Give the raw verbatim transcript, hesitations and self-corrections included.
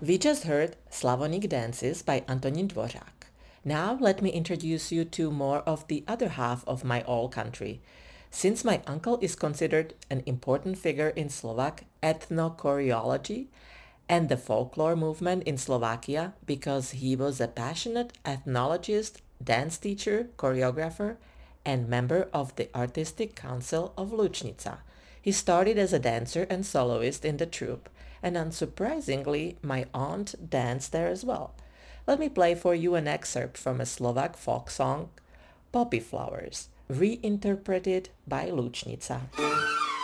We just heard Slavonic Dances by Antonín Dvořák. Now let me introduce you to more of the other half of my all country. Since my uncle is considered an important figure in Slovak ethnochoreology and the folklore movement in Slovakia because he was a passionate ethnologist, dance teacher, choreographer, and member of the Artistic Council of Lučnica. He started as a dancer and soloist in the troupe, and unsurprisingly, my aunt danced there as well. Let me play for you an excerpt from a Slovak folk song, Poppy Flowers, reinterpreted by Lučnica.